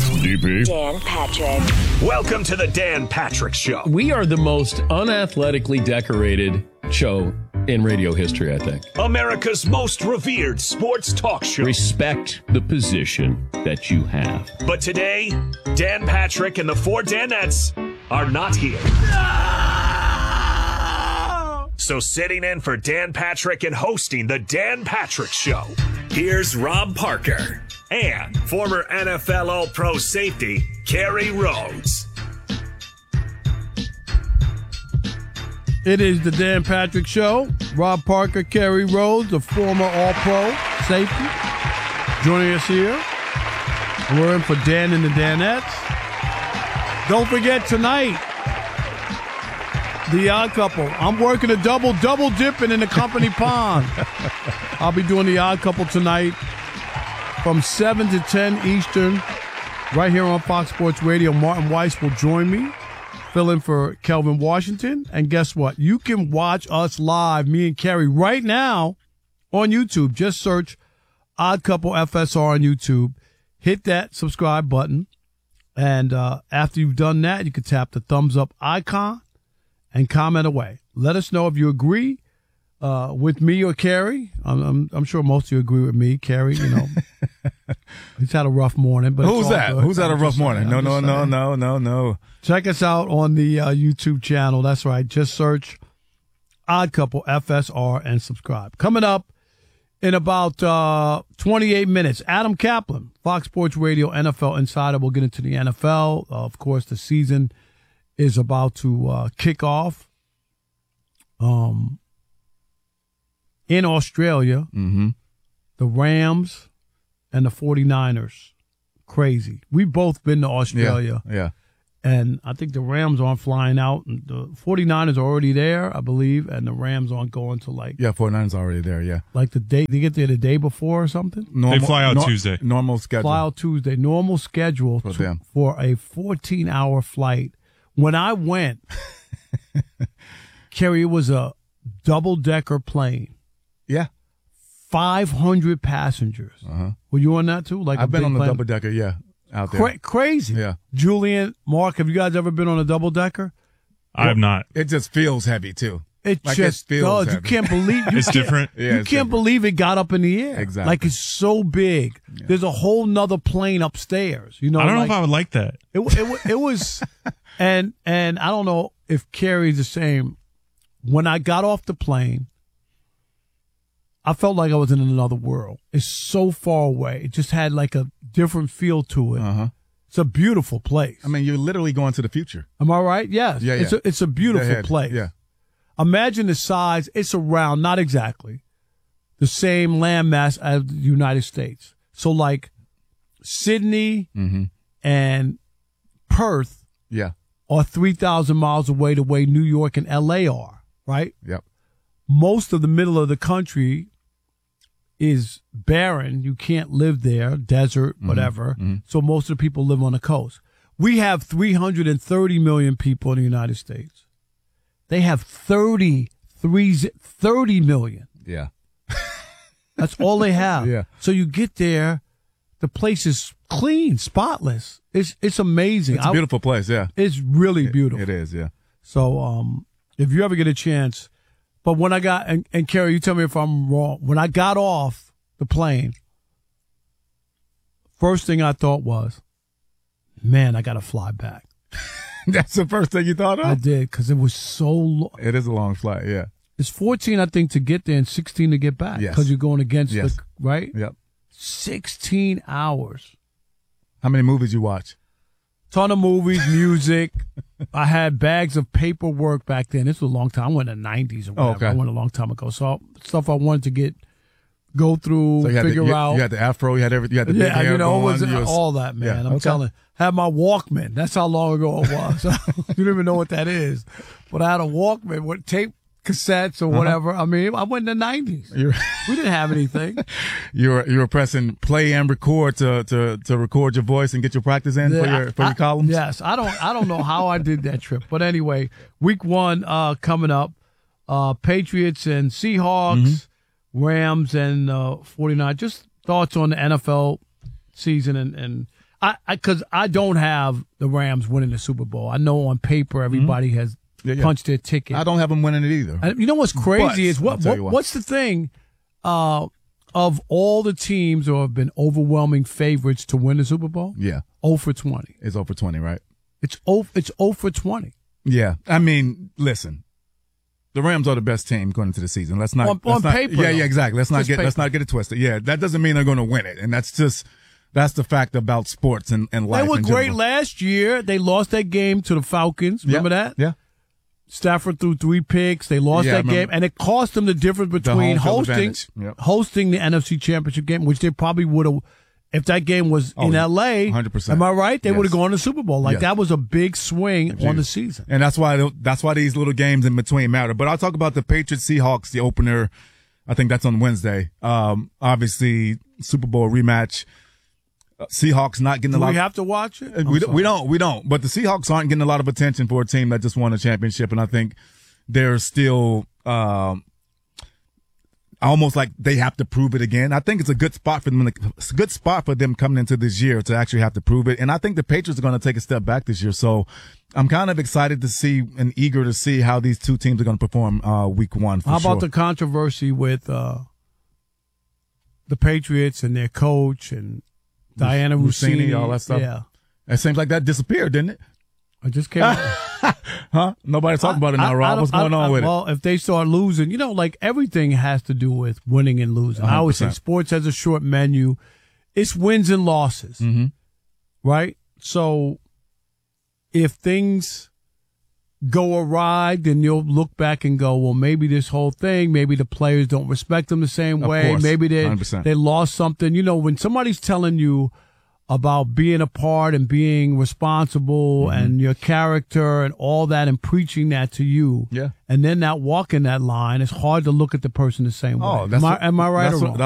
DP. Dan Patrick. Welcome to the Dan Patrick Show. We are the most unathletically decorated show in radio history, I think. America's most revered sports talk show. Respect the position that you have. But today, Dan Patrick and the four Danettes are not here. So sitting in for Dan Patrick and hosting the Dan Patrick Show, here's Rob Parker and former NFL All-Pro safety, Kerry Rhodes. It is the Dan Patrick Show. Rob Parker, Kerry Rhodes, a former All-Pro safety, joining us here. We're in for Dan and the Danettes. Don't forget tonight, The Odd Couple. I'm working a double dipping in the company pond. I'll be doing The Odd Couple tonight from 7 to 10 Eastern, right here on Fox Sports Radio. Martin Weiss will join me, fill in for Kelvin Washington. And guess what? You can watch us live, me and Kerry, right now on YouTube. Just search Odd Couple FSR on YouTube. Hit that subscribe button. And after you've done that, you can tap the thumbs up icon and comment away. Let us know if you agree with me or Kerry. I'm sure most of you agree with me, Kerry. You know, he's had a rough morning. But who's that? Good. Who's had a rough morning? No. Check us out on the YouTube channel. That's right. Just search Odd Couple FSR and subscribe. Coming up in about 28 minutes, Adam Kaplan, Fox Sports Radio NFL Insider. We'll get into the NFL. Of course, the season is about to kick off. In Australia, the Rams and the 49ers, crazy. We've both been to Australia. Yeah. And I think the Rams aren't flying out. And the 49ers are already there, I believe, and the Rams aren't going to Yeah, 49ers already there, yeah. like the day, they get there the day before or something? Normal, they fly out Tuesday. Normal schedule. Fly out Tuesday. Normal schedule For them. for a 14-hour flight. When I went, Kerry, it was a double-decker plane. Yeah. 500 passengers. Were you on that too? Like I've been on the plane? double-decker, yeah, out there. Crazy. Yeah. Julian, Mark, have you guys ever been on a double-decker? I have not. It just feels heavy, too. It Like just it feels does. You heavy. can't believe It's different. Yeah, You it's can't different. believe it got up in the air. Exactly. Like it's so big. Yeah. There's a whole nother plane upstairs. You know, I don't know like, if I would like that. It was, and I don't know if Kerry's the same. When I got off the plane, I felt like I was in another world. It's so far away. It just had like a different feel to it. It's a beautiful place. I mean, you're literally going to the future. Am I right? Yes. Yeah, yeah. It's a beautiful place. Yeah. Imagine the size. It's around, not exactly, the same landmass as the United States. So like Sydney and Perth Yeah. are 3,000 miles away the way New York and L.A. are, right? Yep. Most of the middle of the country is barren. You can't live there, desert, whatever. So most of the people live on the coast. We have 330 million people in the United States. They have 30 million. Yeah. That's all they have. Yeah. So you get there, the place is clean, spotless. It's amazing. It's a beautiful place, yeah. It's really beautiful. It is, yeah. So if you ever get a chance, but when I got, and Kerry, you tell me if I'm wrong, when I got off the plane, first thing I thought was, man, I got to fly back. That's the first thing you thought of? I did, because it was so long. It is a long flight, yeah. It's 14, I think, to get there and 16 to get back. Yes. Because you're going against Yes. the, right? Yep. 16 hours. How many movies you watch? Ton of movies, music. I had bags of paperwork back then. This was a long time. I went in the 90s or whatever. Oh, okay. I went a long time ago. So stuff I wanted to go through, So you had figure out. You had the afro, you had everything, you had the big hair you know, going, it was all that, man. Yeah, I'm okay. telling you. Had my Walkman. That's how long ago it was. You don't even know what that is. But I had a Walkman with tape cassettes or whatever. I mean, I went in the 90s. We didn't have anything. You were pressing play and record to record your voice and get your practice in for your columns? Yes. I don't know how I did that trip. But anyway, week 1 coming up. Patriots and Seahawks, Rams and 49. Just thoughts on the NFL season and Because I don't have the Rams winning the Super Bowl. I know on paper everybody has punched their ticket. I don't have them winning it either. And you know what's crazy is what's the thing of all the teams who have been overwhelming favorites to win the Super Bowl? Yeah. 0 for 20. It's 0 for 20, right? It's 0 for 20. Yeah. I mean, listen. The Rams are the best team going into the season. Let's not on paper. Yeah, exactly. Let's not get it twisted. Yeah, that doesn't mean they're going to win it, and that's the fact about sports and life. They were great last year. They lost that game to the Falcons. Remember that? Yeah. Stafford threw 3 picks. They lost that game, and it cost them the difference between hosting the NFC Championship game, which they probably would have. If that game was in L.A., 100%. Am I right? They would have gone to the Super Bowl. That was a big swing on the season. And that's why these little games in between matter. But I'll talk about the Patriots-Seahawks, the opener. I think that's on Wednesday. Obviously, Super Bowl rematch. Seahawks not getting a lot. Do we have to watch it? We don't. But the Seahawks aren't getting a lot of attention for a team that just won a championship. And I think they're still almost like they have to prove it again. I think it's a good spot for them. It's a good spot for them coming into this year to actually have to prove it. And I think the Patriots are going to take a step back this year. So I'm kind of excited to see and eager to see how these two teams are going to perform week 1. How about the controversy with the Patriots and their coach and Diana Rossini, all that stuff? Yeah. It seems like that disappeared, didn't it? I just came out. Huh? Nobody's talking about it now, Rob. What's going on with it? Well, if they start losing, like everything has to do with winning and losing. 100%. I always say sports has a short menu. It's wins and losses, right? So if things go awry, then you'll look back and go, well, maybe this whole thing, maybe the players don't respect them the same way. Course, maybe 100%. they lost something. When somebody's telling you about being a part and being responsible and your character and all that and preaching that to you. Yeah. And then not walking that line, it's hard to look at the person the same way. Am I right or wrong?